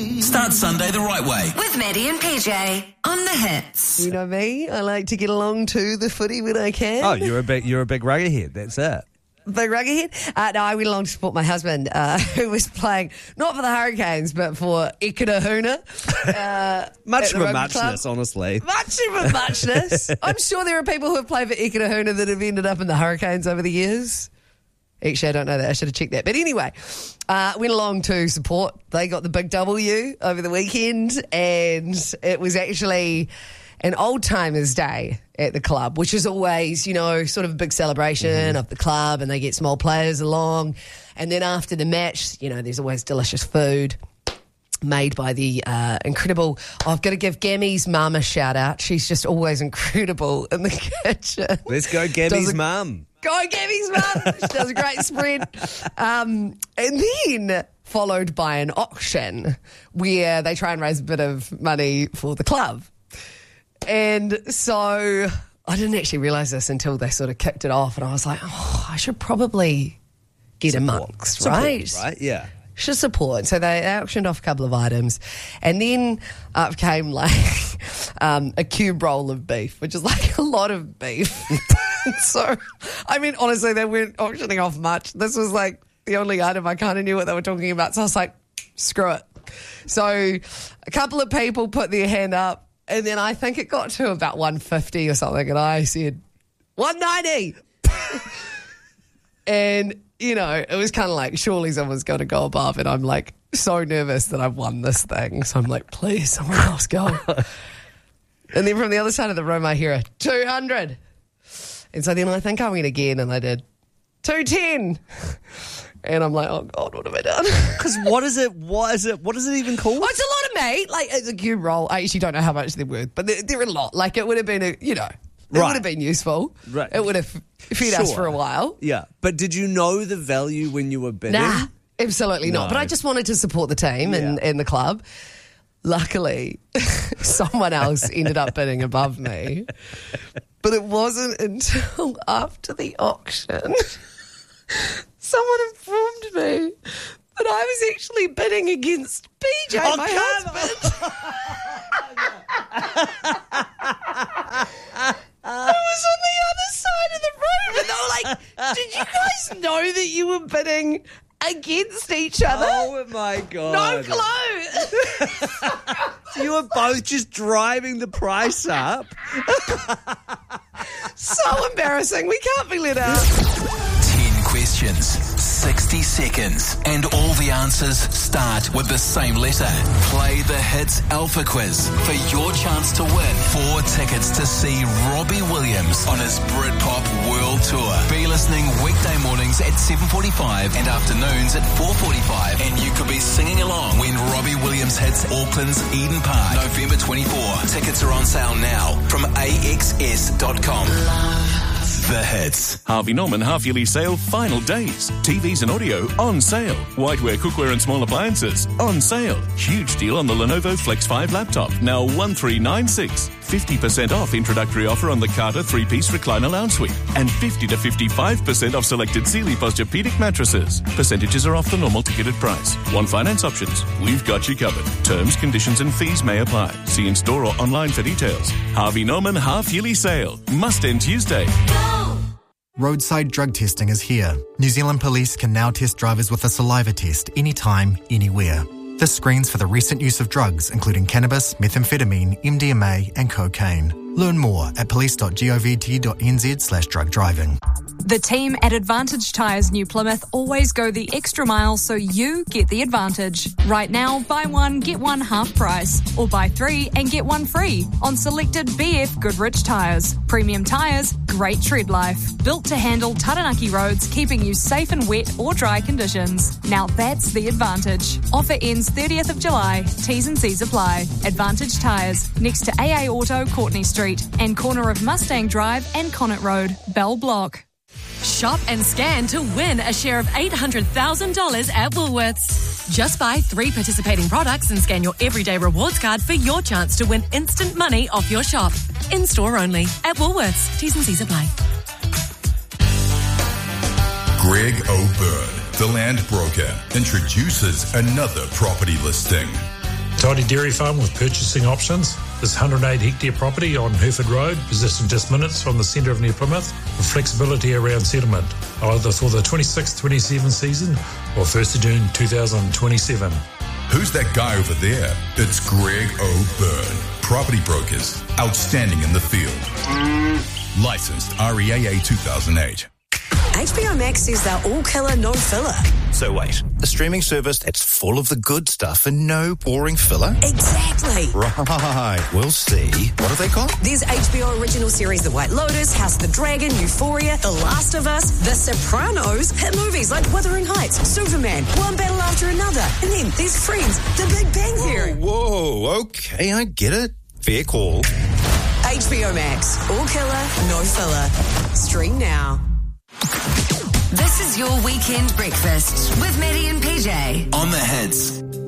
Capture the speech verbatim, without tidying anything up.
Start Sunday the right way. With Maddie and P J on The Hits. You know me, I like to get along to the footy when I can. Oh, you're a big, you're a big rugby head. That's it. Big rugby head? Uh, no, I went along to support my husband, uh, who was playing, not for the Hurricanes, but for Ikitahuna. Uh, Much of a muchness, muchness, honestly. Much of a muchness. I'm sure there are people who have played for Ikitahuna that have ended up in the Hurricanes over the years. Actually, I don't know that. I should have checked that. But anyway, uh, went along to support. They got the big W over the weekend, and it was actually an old-timers day at the club, which is always, you know, sort of a big celebration mm-hmm. of the club, and they get small players along. And then after the match, you know, there's always delicious food made by the uh, incredible... Oh, I've got to give Gammy's mum a shout-out. She's just always incredible in the kitchen. Let's go, Gammy's mum. Go Gammy's mum. She does a great spread. Um, and then followed by an auction where they try and raise a bit of money for the club. And so I didn't actually realise this until they sort of kicked it off, and I was like, oh, I should probably get Support. amongst, Support, right? right, yeah. Should support. So they auctioned off a couple of items, and then up came like um, a cube roll of beef, which is like a lot of beef. So, I mean, honestly, they weren't auctioning off much. This was like the only item I kind of knew what they were talking about. So I was like, screw it. So a couple of people put their hand up, and then I think it got to about one fifty or something, and I said, one ninety. And, you know, it was kind of like, surely someone's going to go above, and I'm like so nervous that I've won this thing. So I'm like, please, someone else go. And then from the other side of the room, I hear a two hundred. And so then I think I went again, and I did two ten. And I'm like, oh, God, what have I done? Because what is it? What is it? What is it even called? Oh, it's a lot of meat. Like, it's a cube roll. I actually don't know how much they're worth, but they're, they're a lot. Like, it would have been, a, you know, it right. would have been useful. Right. It would have fed sure. us for a while. Yeah. But did you know the value when you were bidding? Nah, absolutely no. not. But I just wanted to support the team and, yeah. and the club. Luckily, someone else ended up bidding above me. But it wasn't until after the auction someone informed me that I was actually bidding against B J, oh, my husband. I was on the other side of the room, and they were like, did you guys know that you were bidding against each other? Oh, my God. No clue. So you were both just driving the price up. So embarrassing. We can't be let out. ten questions, sixty seconds, and all the answers start with the same letter. Play the Hits Alpha Quiz for your chance to win four tickets to see Robbie Williams on his Britpop World Tour. Be listening weekday mornings at seven forty-five and afternoons at four forty-five, and you could be singing along when Robbie Williams hits Auckland's Eden Park, November twenty-fourth. Tickets are on sale now from A X S dot com. The Hits. Harvey Norman half-yearly sale final days. T Vs and audio on sale. Whiteware, cookware and small appliances on sale. Huge deal on the Lenovo Flex five laptop. Now one three nine six. fifty percent off introductory offer on the Carter three-piece recliner lounge suite. And fifty to fifty-five percent off selected Sealy Posturepedic mattresses. Percentages are off the normal ticketed price. Want finance options? We've got you covered. Terms, conditions and fees may apply. See in store or online for details. Harvey Norman half-yearly sale. Must end Tuesday. Roadside drug testing is here. New Zealand Police can now test drivers with a saliva test anytime, anywhere. This screens for the recent use of drugs, including cannabis, methamphetamine, M D M A and cocaine. Learn more at police.govt.nz slash drug driving. The team at Advantage Tyres New Plymouth always go the extra mile so you get the advantage. Right now, buy one, get one half price. Or buy three and get one free on selected B F Goodrich tyres. Premium tyres, great tread life. Built to handle Taranaki roads, keeping you safe in wet or dry conditions. Now that's the advantage. Offer ends thirtieth of July. T's and C's apply. Advantage Tyres, next to A A Auto, Courtney Street, and corner of Mustang Drive and Connaught Road, Bell Block. Shop and scan to win a share of eight hundred thousand dollars at Woolworths. Just buy three participating products and scan your everyday rewards card for your chance to win instant money off your shop. In store only at Woolworths. T's and C's apply. Greg O'Byrne, the land broker, introduces another property listing. Tidy Dairy Farm with purchasing options. This one hundred eight hectare property on Hereford Road, positioned just minutes from the centre of New Plymouth, with flexibility around settlement, either for the twenty-six twenty-seven season or first of June two thousand twenty-seven. Who's that guy over there? It's Greg O'Byrne. Property brokers, outstanding in the field. Licensed R E A A two thousand eight. H B O Max says they're all killer, no filler. So wait, a streaming service that's full of the good stuff and no boring filler? Exactly. Right, we'll see. What are they called? There's H B O original series The White Lotus, House of the Dragon, Euphoria, The Last of Us, The Sopranos, hit movies like Wuthering Heights, Superman, one battle after another, and then there's Friends, The Big Bang Theory. Whoa, whoa, okay, I get it. Fair call. H B O Max, all killer, no filler. Stream now. This is your weekend breakfast with Maddie and P J On the Hits.